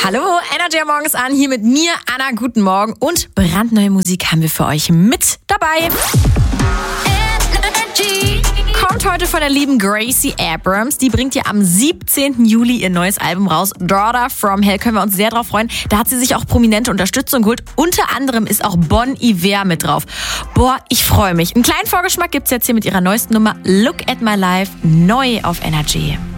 Hallo, Energy morgens an, hier mit mir, Anna, guten Morgen. Und brandneue Musik haben wir für euch mit dabei. Kommt heute von der lieben Gracie Abrams. Die bringt ja am 17. Juli ihr neues Album raus. Daughter from Hell, können wir uns sehr drauf freuen. Da hat sie sich auch prominente Unterstützung geholt. Unter anderem ist auch Bon Iver mit drauf. Boah, ich freue mich. Einen kleinen Vorgeschmack gibt's jetzt hier mit ihrer neuesten Nummer Look at My Life, neu auf Energy.